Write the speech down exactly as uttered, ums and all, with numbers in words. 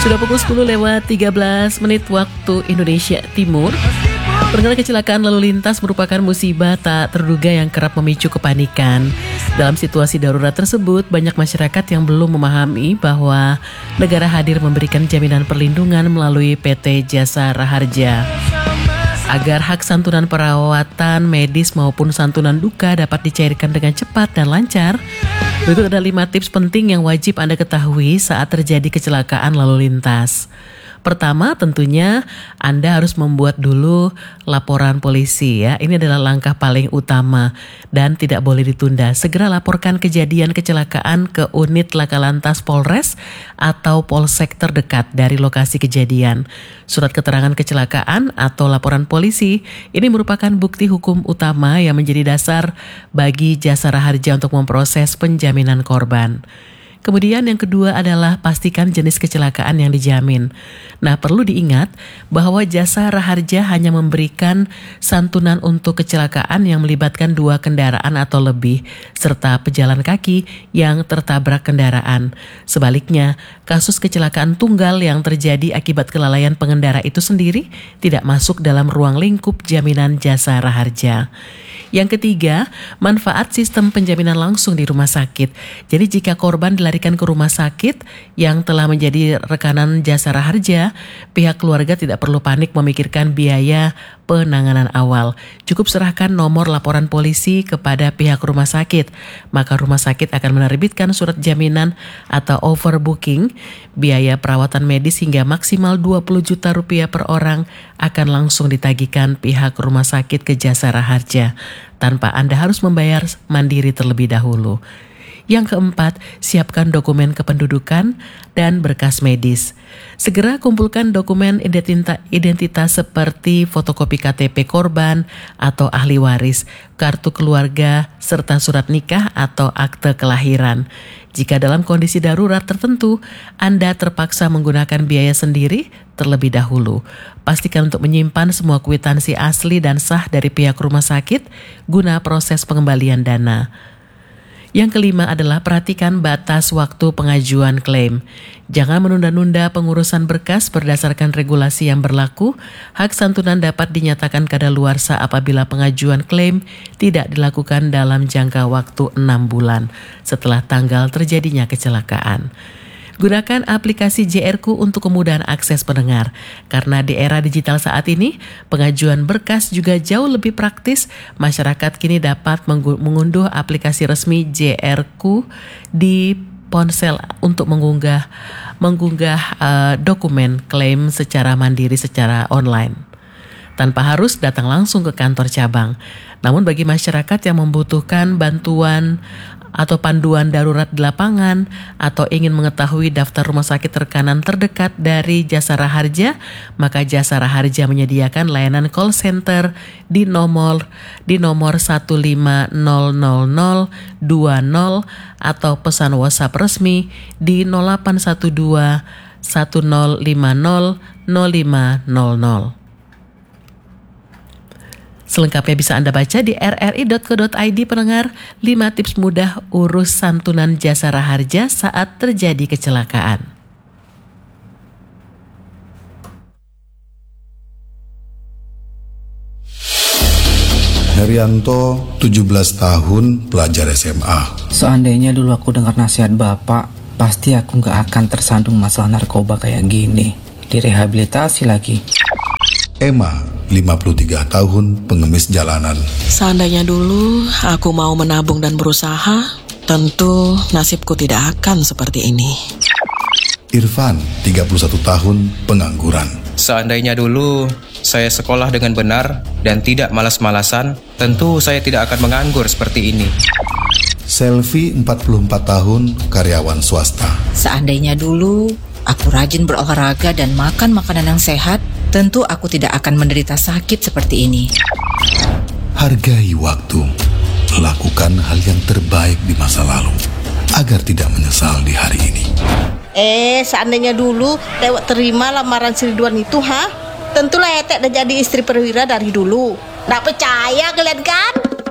Sudah pukul sepuluh lewat tiga belas menit waktu Indonesia Timur. Pendengar, kecelakaan lalu lintas merupakan musibah tak terduga yang kerap memicu kepanikan. Dalam situasi darurat tersebut, banyak masyarakat yang belum memahami bahwa negara hadir memberikan jaminan perlindungan melalui P T Jasa Raharja. Agar hak santunan perawatan medis maupun santunan duka dapat dicairkan dengan cepat dan lancar, berikut ada lima tips penting yang wajib Anda ketahui saat terjadi kecelakaan lalu lintas. Pertama, tentunya Anda harus membuat dulu laporan polisi ya. Ini adalah langkah paling utama dan tidak boleh ditunda. Segera laporkan kejadian kecelakaan ke unit Laka Lantas Polres atau Polsek terdekat dari lokasi kejadian. Surat keterangan kecelakaan atau laporan polisi ini merupakan bukti hukum utama yang menjadi dasar bagi Jasa Raharja untuk memproses penjaminan korban. Kemudian yang kedua adalah pastikan jenis kecelakaan yang dijamin. Nah, perlu diingat bahwa Jasa Raharja hanya memberikan santunan untuk kecelakaan yang melibatkan dua kendaraan atau lebih, serta pejalan kaki yang tertabrak kendaraan. Sebaliknya, kasus kecelakaan tunggal yang terjadi akibat kelalaian pengendara itu sendiri tidak masuk dalam ruang lingkup jaminan Jasa Raharja. Yang ketiga, manfaat sistem penjaminan langsung di rumah sakit. Jadi jika korban dilarikan ke rumah sakit yang telah menjadi rekanan Jasa Raharja, pihak keluarga tidak perlu panik memikirkan biaya penanganan awal. Cukup serahkan nomor laporan polisi kepada pihak rumah sakit. Maka rumah sakit akan menerbitkan surat jaminan atau overbooking. Biaya perawatan medis hingga maksimal dua puluh juta rupiah per orang akan langsung ditagihkan pihak rumah sakit ke Jasa Raharja, tanpa Anda harus membayar mandiri terlebih dahulu. Yang keempat, siapkan dokumen kependudukan dan berkas medis. Segera kumpulkan dokumen identitas seperti fotokopi K T P korban atau ahli waris, kartu keluarga, serta surat nikah atau akte kelahiran. Jika dalam kondisi darurat tertentu, Anda terpaksa menggunakan biaya sendiri terlebih dahulu. Pastikan untuk menyimpan semua kwitansi asli dan sah dari pihak rumah sakit guna proses pengembalian dana. Yang kelima adalah perhatikan batas waktu pengajuan klaim. Jangan menunda-nunda pengurusan berkas berdasarkan regulasi yang berlaku. Hak santunan dapat dinyatakan kadaluarsa apabila pengajuan klaim tidak dilakukan dalam jangka waktu enam bulan setelah tanggal terjadinya kecelakaan. Gunakan aplikasi J R Ku untuk kemudahan akses pendengar. Karena di era digital saat ini, pengajuan berkas juga jauh lebih praktis. Masyarakat kini dapat mengunduh aplikasi resmi J R Ku di ponsel untuk mengunggah mengunggah uh, dokumen klaim secara mandiri secara online, tanpa harus datang langsung ke kantor cabang. Namun bagi masyarakat yang membutuhkan bantuan atau panduan darurat di lapangan atau ingin mengetahui daftar rumah sakit rekanan terdekat dari Jasa Raharja, maka Jasa Raharja menyediakan layanan call center di nomor di nomor satu lima nol nol nol dua nol atau pesan WhatsApp resmi di nol delapan satu dua satu nol lima nol nol lima nol nol. Selengkapnya bisa Anda baca di r r i dot co dot i d. Pendengar, lima tips mudah urus santunan Jasa Raharja saat terjadi kecelakaan. Herianto, tujuh belas tahun, pelajar S M A. Seandainya dulu aku dengar nasihat Bapak, pasti aku gak akan tersandung masalah narkoba kayak gini. Direhabilitasi lagi. Emma, lima puluh tiga tahun, pengemis jalanan. Seandainya dulu aku mau menabung dan berusaha, tentu nasibku tidak akan seperti ini. Irfan, tiga puluh satu tahun, pengangguran. Seandainya dulu saya sekolah dengan benar dan tidak malas-malasan, tentu saya tidak akan menganggur seperti ini. Selvi, empat puluh empat tahun, karyawan swasta. Seandainya dulu aku rajin berolahraga dan makan makanan yang sehat, tentu aku tidak akan menderita sakit seperti ini. Hargai waktu. Lakukan hal yang terbaik di masa lalu agar tidak menyesal di hari ini. Eh, seandainya dulu lewat terima lamaran si Ridwan itu, ha? Tentulah Etek udah jadi istri perwira dari dulu. Nggak percaya kalian kan?